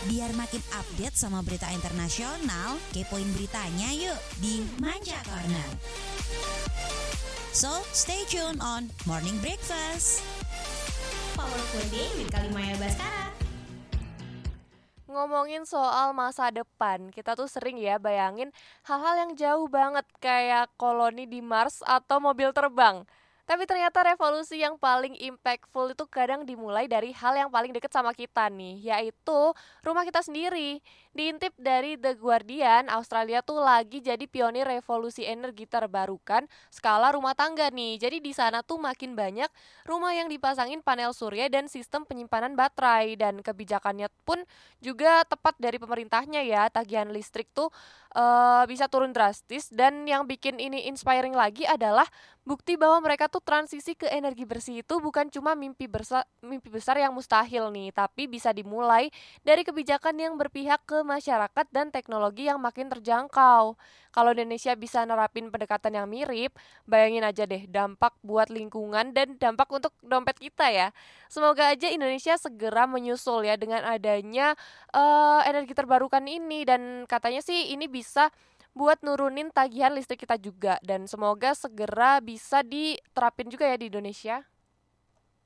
Biar makin update sama berita internasional, kepoin beritanya yuk di Manja Corner. So, stay tuned on Morning Breakfast. Powerful Day with Kalimaya Baskara. Ngomongin soal masa depan, kita tuh sering ya bayangin hal-hal yang jauh banget kayak koloni di Mars atau mobil terbang. Tapi ternyata revolusi yang paling impactful itu kadang dimulai dari hal yang paling deket sama kita nih, yaitu rumah kita sendiri. Diintip dari The Guardian, Australia tuh lagi jadi pionir revolusi energi terbarukan skala rumah tangga nih. Jadi di sana tuh makin banyak rumah yang dipasangin panel surya dan sistem penyimpanan baterai, dan kebijakannya pun juga tepat dari pemerintahnya ya. Tagihan listrik tuh bisa turun drastis, dan yang bikin ini inspiring lagi adalah bukti bahwa mereka tuh transisi ke energi bersih itu bukan cuma mimpi besar yang mustahil nih, tapi bisa dimulai dari kebijakan yang berpihak ke masyarakat dan teknologi yang makin terjangkau. Kalau Indonesia bisa nerapin pendekatan yang mirip, bayangin aja deh dampak buat lingkungan dan dampak untuk dompet kita ya. Semoga aja Indonesia segera menyusul ya dengan adanya energi terbarukan ini, dan katanya sih ini bisa buat nurunin tagihan listrik kita juga, dan semoga segera bisa diterapin juga ya di Indonesia.